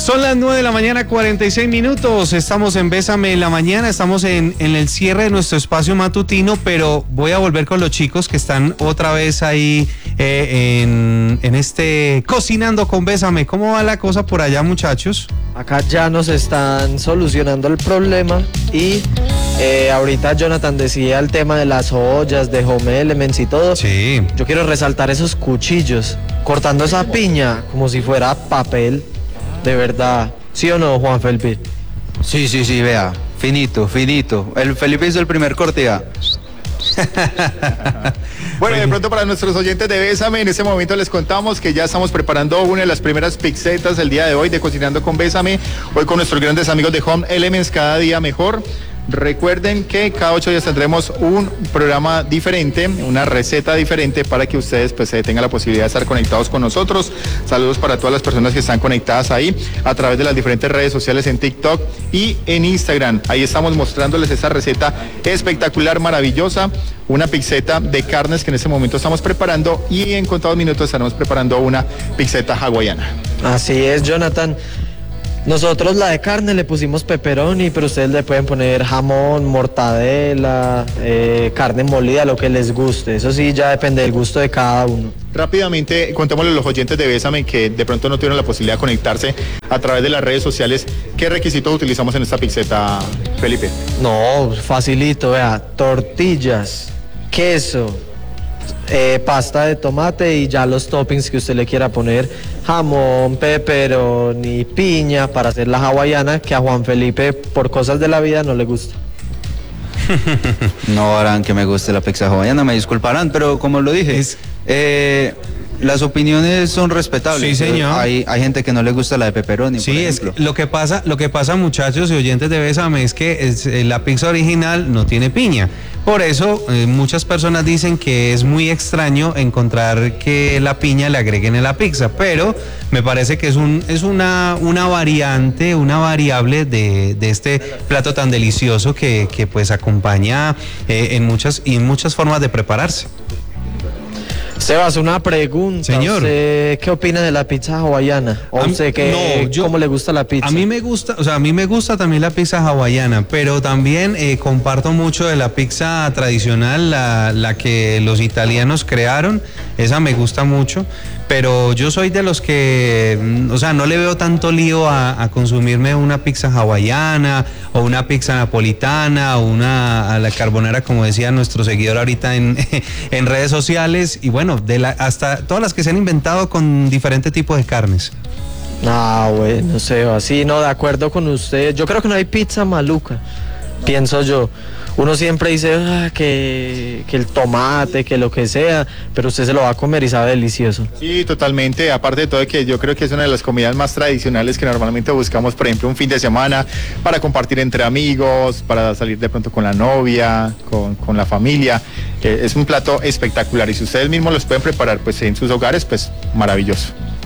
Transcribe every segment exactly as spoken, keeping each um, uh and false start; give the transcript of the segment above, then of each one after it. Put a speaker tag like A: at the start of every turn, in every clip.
A: Son las nueve de la mañana, cuarenta y seis minutos. Estamos en Bésame en la mañana. Estamos en, en el cierre de nuestro espacio matutino, pero voy a volver con los chicos que están otra vez ahí eh, en, en este Cocinando con Bésame. ¿Cómo va la cosa por allá, muchachos?
B: Acá ya nos están solucionando el problema y eh, ahorita Jonathan decía el tema de las ollas, de Home Elements y todo.
A: Sí.
B: Yo quiero resaltar esos cuchillos, cortando esa piña como si fuera papel, de verdad. ¿Sí o no, Juan Felipe?
C: Sí, sí, sí, vea, finito, finito. El Felipe hizo el primer corte ya.
D: Bueno, de pronto para nuestros oyentes de Bésame, en este momento les contamos que ya estamos preparando una de las primeras pizzetas el día de hoy de Cocinando con Bésame, hoy con nuestros grandes amigos de Home Elements, cada día mejor. Recuerden que cada ocho días tendremos un programa diferente, una receta diferente para que ustedes pues eh, tengan la posibilidad de estar conectados con nosotros. Saludos para todas las personas que están conectadas ahí a través de las diferentes redes sociales en TikTok y en Instagram. Ahí estamos mostrándoles esa receta espectacular, maravillosa, una pizzeta de carnes que en este momento estamos preparando y en contados minutos estaremos preparando una pizzeta hawaiana.
B: Así es, Jonathan. Nosotros la de carne le pusimos pepperoni, pero ustedes le pueden poner jamón, mortadela, eh, carne molida, lo que les guste. Eso sí, ya depende del gusto de cada uno.
D: Rápidamente, contémosle a los oyentes de Bésame que de pronto no tuvieron la posibilidad de conectarse a través de las redes sociales. ¿Qué requisitos utilizamos en esta pizzeta, Felipe?
B: No, facilito, vea, tortillas, queso, eh, pasta de tomate y ya los toppings que usted le quiera poner, jamón, pepperoni, piña para hacer la hawaiana, que a Juan Felipe por cosas de la vida no le gusta.
C: No harán que me guste la pizza hawaiana, me disculparán, pero como lo dije, es... eh, las opiniones son respetables.
A: Sí, señor.
C: Hay, hay gente que no le gusta la de pepperoni.
A: Sí, es que lo que pasa, lo que pasa, muchachos y oyentes de Bésame, es que es, eh, la pizza original no tiene piña. Por eso eh, muchas personas dicen que es muy extraño encontrar que la piña le agreguen en la pizza, pero me parece que es un es una una variante, una variable de, de este plato tan delicioso que, que pues acompaña eh, en muchas y en muchas formas de prepararse.
B: Sebas, una pregunta.
A: Señor.
B: ¿Usted qué opina de la pizza hawaiana? ¿O usted qué,
A: no, yo,
B: cómo le gusta la pizza?
A: A mí me gusta, o sea, a mí me gusta también la pizza hawaiana, pero también eh, comparto mucho de la pizza tradicional, la, la que los italianos crearon. Esa me gusta mucho, pero yo soy de los que, o sea, no le veo tanto lío a, a consumirme una pizza hawaiana o una pizza napolitana o una a la carbonara, como decía nuestro seguidor ahorita en, en redes sociales, y bueno, de la, hasta todas las que se han inventado con diferentes tipos de carnes.
B: Ah, bueno, Sebas, sí, no, de acuerdo con usted. Yo creo que no hay pizza maluca, pienso yo. Uno siempre dice ah, que, que el tomate, que lo que sea, pero usted se lo va a comer y sabe delicioso.
D: Sí, totalmente. Aparte de todo, que yo creo que es una de las comidas más tradicionales que normalmente buscamos, por ejemplo, un fin de semana para compartir entre amigos, para salir de pronto con la novia, con, con la familia. Eh, es un plato espectacular y si ustedes mismos los pueden preparar pues en sus hogares, pues maravilloso.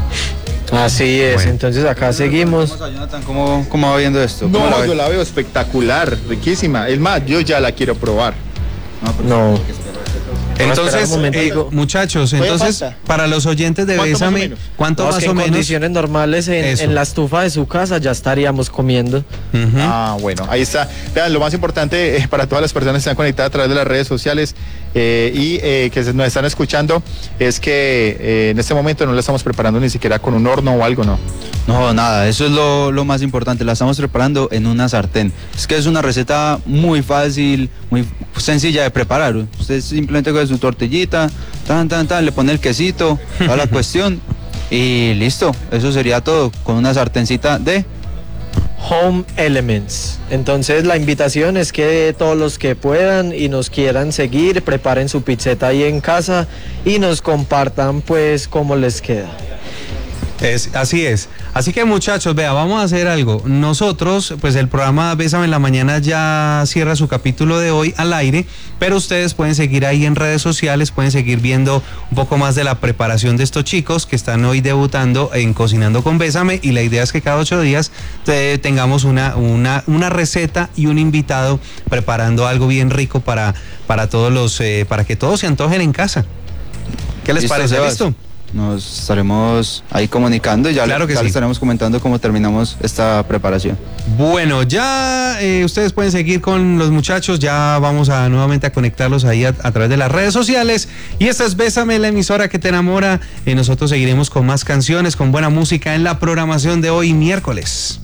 B: Así es, bueno. Entonces acá seguimos.
C: ¿Cómo, cómo va viendo esto?
D: No,
C: la
D: yo la veo espectacular, riquísima. Es más, yo ya la quiero probar.
B: No.
A: Entonces, eh, muchachos, entonces, para los oyentes de Bésame, ¿cuánto
B: no,
A: más
B: es que
A: o
B: en
A: menos?
B: En condiciones normales, en, en la estufa de su casa, ya estaríamos comiendo.
D: Uh-huh. Ah, bueno, ahí está. Vean, lo más importante eh, para todas las personas que están conectadas a través de las redes sociales eh, y eh, que nos están escuchando, es que eh, en este momento no la estamos preparando ni siquiera con un horno o algo, ¿no?
C: No, nada, eso es lo, lo más importante, la estamos preparando en una sartén. Es que es una receta muy fácil, muy sencilla de preparar. Usted simplemente coge su tortillita, tan, tan, tan, le pone el quesito, toda la cuestión y listo. Eso sería todo, con una sartencita de
B: Home Elements. Entonces la invitación es que todos los que puedan y nos quieran seguir, preparen su pizzeta ahí en casa y nos compartan pues cómo les queda.
A: Es, así es. Así que muchachos, vea, vamos a hacer algo. Nosotros, pues el programa Bésame en la Mañana ya cierra su capítulo de hoy al aire, pero ustedes pueden seguir ahí en redes sociales, pueden seguir viendo un poco más de la preparación de estos chicos que están hoy debutando en Cocinando con Bésame, y la idea es que cada ocho días eh, tengamos una, una, una receta y un invitado preparando algo bien rico para, para todos los, eh, para que todos se antojen en casa. ¿Qué les
C: ¿Listo,
A: parece?
C: Sebas?
A: ¿Listo?
C: nos estaremos ahí comunicando y ya,
A: Claro
C: le,
A: que
C: ya
A: sí.
C: le estaremos comentando cómo terminamos esta preparación.
A: Bueno, ya eh, ustedes pueden seguir con los muchachos, ya vamos a nuevamente a conectarlos ahí a, a través de las redes sociales. Y esta es Bésame, la emisora que te enamora. Eh, nosotros seguiremos con más canciones, con buena música en la programación de hoy miércoles.